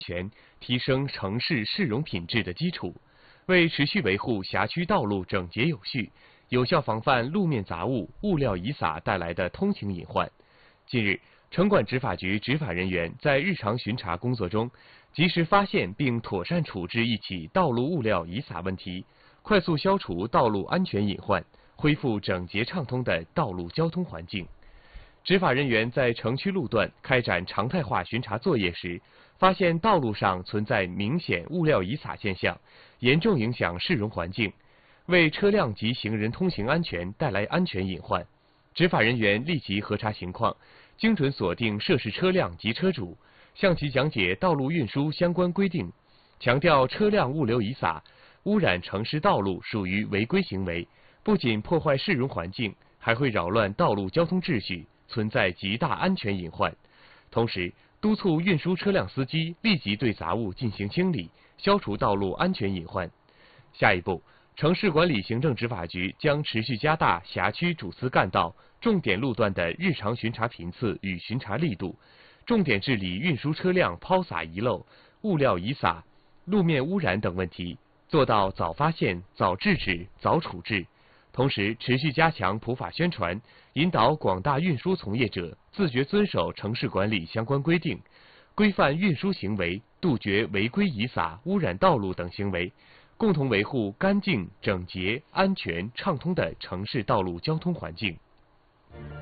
全，提升城市市容品质的基础，为持续维护辖区道路整洁有序，有效防范路面杂物、物料遗撒带来的通行隐患。近日，城管执法局执法人员在日常巡查工作中，及时发现并妥善处置一起道路物料遗撒问题，快速消除道路安全隐患，恢复整洁畅通的道路交通环境。执法人员在城区路段开展常态化巡查作业时，发现道路上存在明显物料遗撒现象，严重影响市容环境，为车辆及行人通行安全带来安全隐患。执法人员立即核查情况，精准锁定涉事车辆及车主，向其讲解道路运输相关规定，强调车辆物流遗撒、污染城市道路属于违规行为，不仅破坏市容环境，还会扰乱道路交通秩序，存在极大安全隐患。同时，督促运输车辆司机立即对杂物进行清理，消除道路安全隐患。下一步，城市管理行政执法局将持续加大辖区主次干道、重点路段的日常巡查频次与巡查力度，重点治理运输车辆抛洒遗漏、物料遗撒、路面污染等问题，做到早发现、早制止、早处置。同时，持续加强普法宣传，引导广大运输从业者自觉遵守城市管理相关规定，规范运输行为，杜绝违规遗撒、污染道路等行为，共同维护干净、整洁、安全、畅通的城市道路交通环境。